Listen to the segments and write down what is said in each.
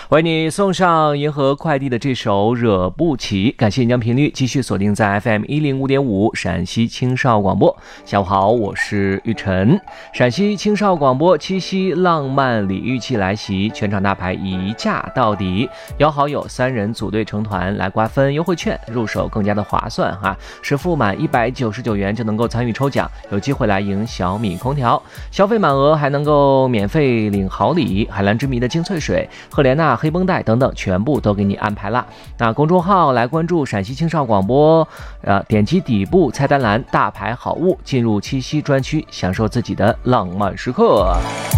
为你送上银河快递的这首惹不起，感谢你将频率继续锁定在 FM105.5 陕西青少广播。下午好，我是玉晨。陕西青少广播七夕浪漫礼遇季来袭，全场大牌一价到底，邀好友3人组队成团来瓜分优惠券，入手更加的划算哈！实付满199元就能够参与抽奖，有机会来赢小米空调，消费满额还能够免费领好礼，海蓝之谜的精粹水、赫莲娜黑绷带等等全部都给你安排了。那公众号来关注陕西青少广播，点击底部菜单栏大牌好物，进入七夕专区，享受自己的浪漫时刻。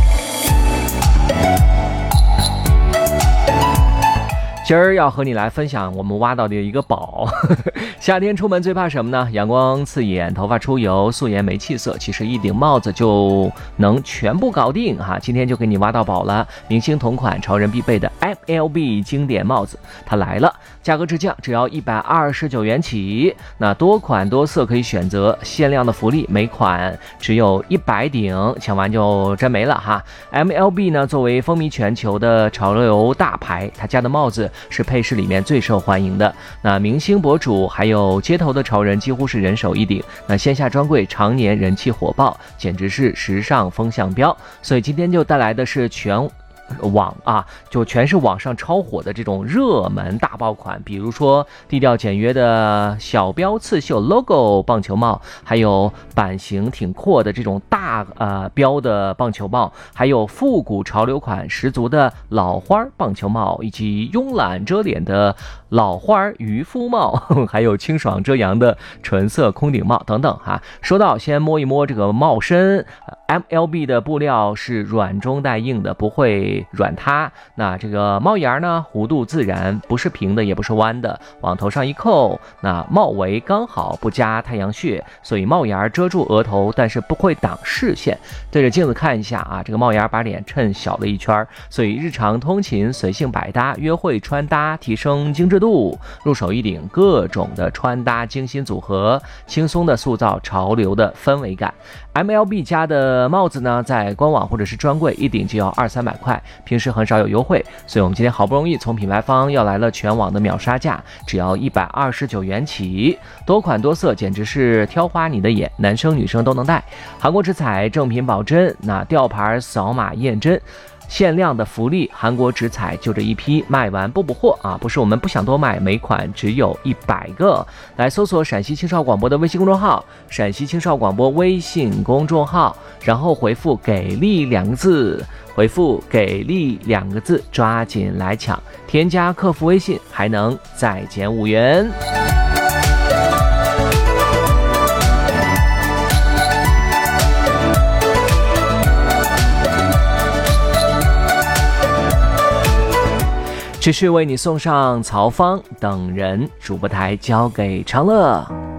今儿要和你来分享我们挖到的一个宝。夏天出门最怕什么呢？阳光刺眼，头发出油，素颜没气色。其实一顶帽子就能全部搞定哈！今天就给你挖到宝了，明星同款潮人必备的 MLB 经典帽子，它来了，价格直降，只要129元起。那多款多色可以选择，限量的福利，每款只有100顶，抢完就真没了哈。MLB 呢，作为风靡全球的潮流大牌，他家的帽子是配饰里面最受欢迎的。那明星博主还有街头的潮人几乎是人手一顶，那线下专柜常年人气火爆，简直是时尚风向标。所以今天就带来的是全是网上超火的这种热门大爆款，比如说低调简约的小标刺绣 logo 棒球帽，还有版型挺阔的这种大标的棒球帽，还有复古潮流款十足的老花棒球帽，以及慵懒遮脸的老花渔夫帽，还有清爽遮阳的纯色空顶帽等等哈。说到先摸一摸这个帽身，MLB 的布料是软中带硬的，不会软塌。那这个帽檐呢，弧度自然，不是平的也不是弯的，往头上一扣，那帽围刚好不加太阳穴，所以帽檐遮住额头，但是不会挡视线。对着镜子看一下啊，这个帽檐把脸衬小了一圈，所以日常通勤随性百搭，约会穿搭提升精致度，入手一顶各种的穿搭精心组合，轻松的塑造潮流的氛围感。MLB 家的帽子呢，在官网或者是专柜一顶就要200-300块，平时很少有优惠，所以我们今天好不容易从品牌方要来了全网的秒杀价，只要129元起，多款多色，简直是挑花你的眼，男生女生都能戴。韩国直采，正品保真，那吊牌扫码验真。限量的福利，韩国直采就这一批，卖完不补货啊！不是我们不想多卖，每款只有100个。来搜索陕西青少广播的微信公众号，陕西青少广播微信公众号，然后回复给力2个字，回复给力2个字，抓紧来抢，添加客服微信还能再减5元。持续为你送上曹芳等人，主播台交给长乐。